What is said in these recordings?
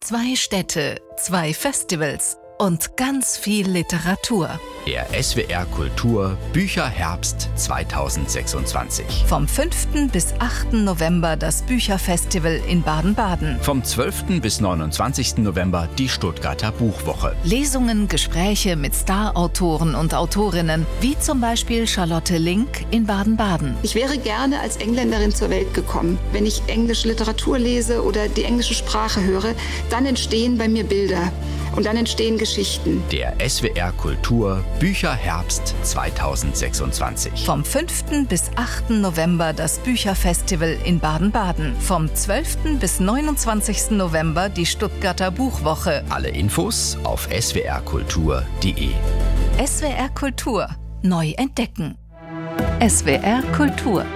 2 Städte, 2 Festivals und ganz viel Literatur. Der SWR Kultur Bücherherbst 2026. Vom 5. bis 8. November das Bücherfestival in Baden-Baden. Vom 12. bis 29. November die Stuttgarter Buchwoche. Lesungen, Gespräche mit Starautoren und Autorinnen, wie zum Beispiel Charlotte Link in Baden-Baden. Ich wäre gerne als Engländerin zur Welt gekommen. Wenn ich englische Literatur lese oder die englische Sprache höre, dann entstehen bei mir Bilder. Und dann entstehen Geschichten. Der SWR Kultur Bücherherbst 2026. Vom 5. bis 8. November das Bücherfestival in Baden-Baden. Vom 12. bis 29. November die Stuttgarter Buchwoche. Alle Infos auf swrkultur.de. SWR Kultur. Neu entdecken. SWR Kultur.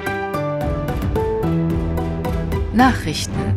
Nachrichten.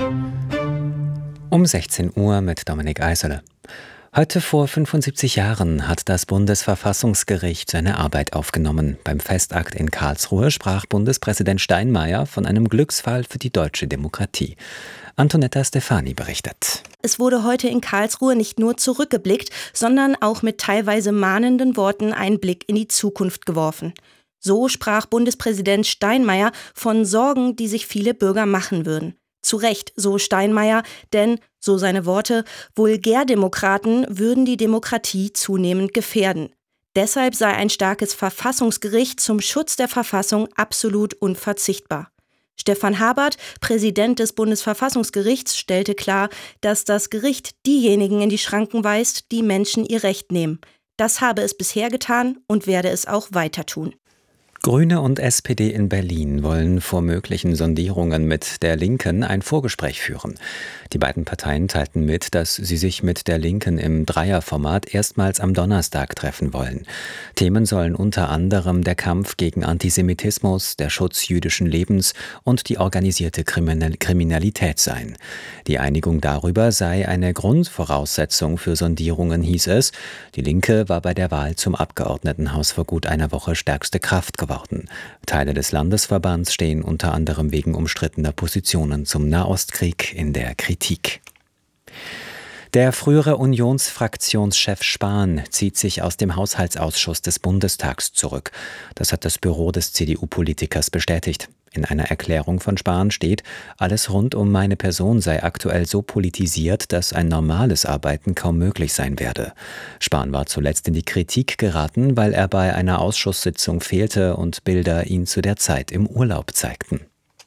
Um 16 Uhr mit Dominik Eisele. Heute vor 75 Jahren hat das Bundesverfassungsgericht seine Arbeit aufgenommen. Beim Festakt in Karlsruhe sprach Bundespräsident Steinmeier von einem Glücksfall für die deutsche Demokratie. Antonetta Stefani berichtet. Es wurde heute in Karlsruhe nicht nur zurückgeblickt, sondern auch mit teilweise mahnenden Worten einen Blick in die Zukunft geworfen. So sprach Bundespräsident Steinmeier von Sorgen, die sich viele Bürger machen würden. Zu Recht, so Steinmeier, denn, so seine Worte, Vulgärdemokraten würden die Demokratie zunehmend gefährden. Deshalb sei ein starkes Verfassungsgericht zum Schutz der Verfassung absolut unverzichtbar. Stefan Habert, Präsident des Bundesverfassungsgerichts, stellte klar, dass das Gericht diejenigen in die Schranken weist, die Menschen ihr Recht nehmen. Das habe es bisher getan und werde es auch weiter tun. Grüne und SPD in Berlin wollen vor möglichen Sondierungen mit der Linken ein Vorgespräch führen. Die beiden Parteien teilten mit, dass sie sich mit der Linken im Dreierformat erstmals am Donnerstag treffen wollen. Themen sollen unter anderem der Kampf gegen Antisemitismus, der Schutz jüdischen Lebens und die organisierte Kriminalität sein. Die Einigung darüber sei eine Grundvoraussetzung für Sondierungen, hieß es. Die Linke war bei der Wahl zum Abgeordnetenhaus vor gut einer Woche stärkste Kraft geworden. Teile des Landesverbands stehen unter anderem wegen umstrittener Positionen zum Nahostkrieg in der Kritik. Der frühere Unionsfraktionschef Spahn zieht sich aus dem Haushaltsausschuss des Bundestags zurück. Das hat das Büro des CDU-Politikers bestätigt. In einer Erklärung von Spahn steht, alles rund um meine Person sei aktuell so politisiert, dass ein normales Arbeiten kaum möglich sein werde. Spahn war zuletzt in die Kritik geraten, weil er bei einer Ausschusssitzung fehlte und Bilder ihn zu der Zeit im Urlaub zeigten.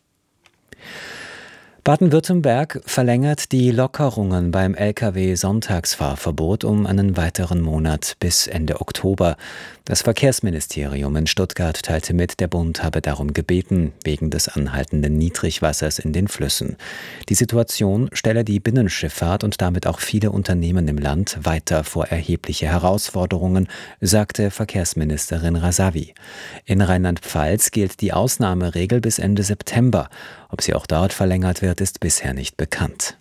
Baden-Württemberg verlängert die Lockerungen beim Lkw-Sonntagsfahrverbot um einen weiteren Monat bis Ende Oktober. Das Verkehrsministerium in Stuttgart teilte mit, der Bund habe darum gebeten, wegen des anhaltenden Niedrigwassers in den Flüssen. Die Situation stelle die Binnenschifffahrt und damit auch viele Unternehmen im Land weiter vor erhebliche Herausforderungen, sagte Verkehrsministerin Rasavi. In Rheinland-Pfalz gilt die Ausnahmeregel bis Ende September. Ob sie auch dort verlängert wird, ist bisher nicht bekannt.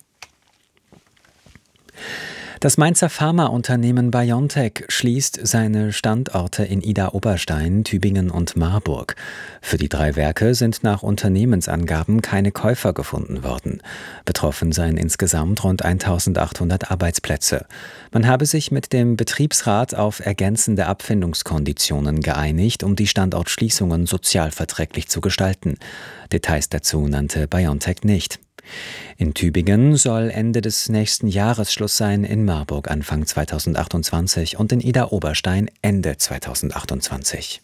Das Mainzer Pharmaunternehmen BioNTech schließt seine Standorte in Idar-Oberstein, Tübingen und Marburg. Für die 3 Werke sind nach Unternehmensangaben keine Käufer gefunden worden. Betroffen seien insgesamt rund 1.800 Arbeitsplätze. Man habe sich mit dem Betriebsrat auf ergänzende Abfindungskonditionen geeinigt, um die Standortschließungen sozialverträglich zu gestalten. Details dazu nannte BioNTech nicht. In Tübingen soll Ende des nächsten Jahres Schluss sein, in Marburg Anfang 2028 und in Idar-Oberstein Ende 2028.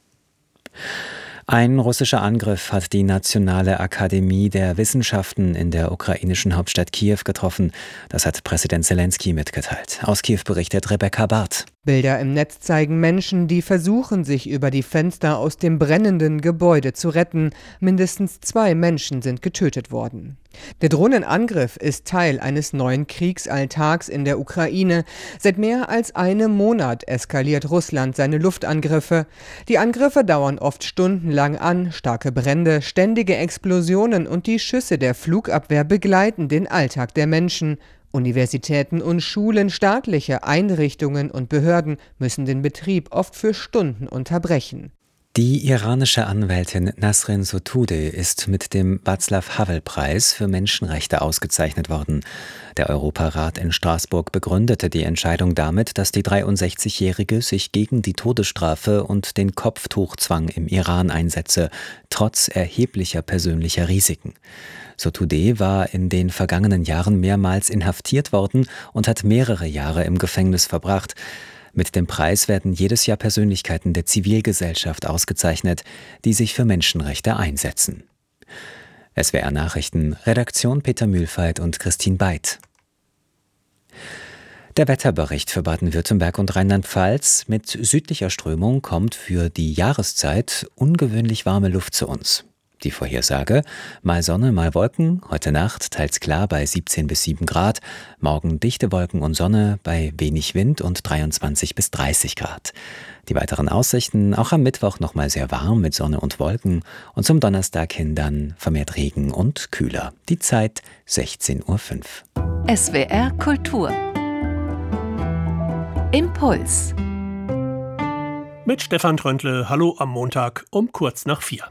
Ein russischer Angriff hat die Nationale Akademie der Wissenschaften in der ukrainischen Hauptstadt Kiew getroffen. Das hat Präsident Selenskyj mitgeteilt. Aus Kiew berichtet Rebecca Barth. Bilder im Netz zeigen Menschen, die versuchen, sich über die Fenster aus dem brennenden Gebäude zu retten. Mindestens 2 Menschen sind getötet worden. Der Drohnenangriff ist Teil eines neuen Kriegsalltags in der Ukraine. Seit mehr als einem Monat eskaliert Russland seine Luftangriffe. Die Angriffe dauern oft stundenlang an, starke Brände, ständige Explosionen und die Schüsse der Flugabwehr begleiten den Alltag der Menschen. Universitäten und Schulen, staatliche Einrichtungen und Behörden müssen den Betrieb oft für Stunden unterbrechen. Die iranische Anwältin Nasrin Sotoudeh ist mit dem Václav-Havel-Preis für Menschenrechte ausgezeichnet worden. Der Europarat in Straßburg begründete die Entscheidung damit, dass die 63-Jährige sich gegen die Todesstrafe und den Kopftuchzwang im Iran einsetze, trotz erheblicher persönlicher Risiken. Sotoudeh war in den vergangenen Jahren mehrmals inhaftiert worden und hat mehrere Jahre im Gefängnis verbracht. Mit dem Preis werden jedes Jahr Persönlichkeiten der Zivilgesellschaft ausgezeichnet, die sich für Menschenrechte einsetzen. SWR Nachrichten, Redaktion Peter Mühlfeit und Christine Beit. Der Wetterbericht für Baden-Württemberg und Rheinland-Pfalz: Mit südlicher Strömung kommt für die Jahreszeit ungewöhnlich warme Luft zu uns. Die Vorhersage: mal Sonne, mal Wolken, heute Nacht teils klar bei 17 bis 7 Grad, morgen dichte Wolken und Sonne bei wenig Wind und 23 bis 30 Grad. Die weiteren Aussichten: auch am Mittwoch nochmal sehr warm mit Sonne und Wolken und zum Donnerstag hin dann vermehrt Regen und kühler. Die Zeit 16:05 Uhr. SWR Kultur. Impuls. Mit Stefan Tröntle, hallo am Montag um kurz nach 4.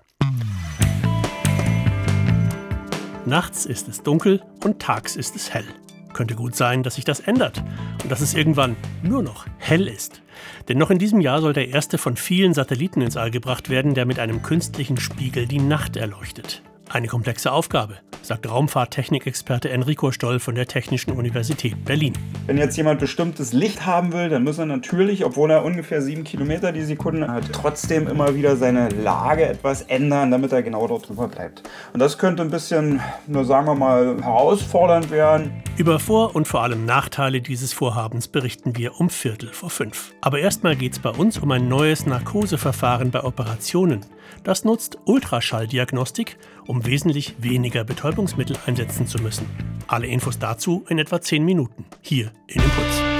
Nachts ist es dunkel und tags ist es hell. Könnte gut sein, dass sich das ändert und dass es irgendwann nur noch hell ist. Denn noch in diesem Jahr soll der erste von vielen Satelliten ins All gebracht werden, der mit einem künstlichen Spiegel die Nacht erleuchtet. Eine komplexe Aufgabe, sagt Raumfahrttechnikexperte Enrico Stoll von der Technischen Universität Berlin. Wenn jetzt jemand bestimmtes Licht haben will, dann muss er natürlich, obwohl er ungefähr 7 Kilometer die Sekunde hat, trotzdem immer wieder seine Lage etwas ändern, damit er genau dort drüber bleibt. Und das könnte ein bisschen, nur sagen wir mal, herausfordernd werden. Über Vor- und vor allem Nachteile dieses Vorhabens berichten wir um 4:45. Aber erstmal geht's bei uns um ein neues Narkoseverfahren bei Operationen. Das nutzt Ultraschalldiagnostik, um wesentlich weniger Betäubungsmittel einsetzen zu müssen. Alle Infos dazu in etwa 10 Minuten, hier in Impuls.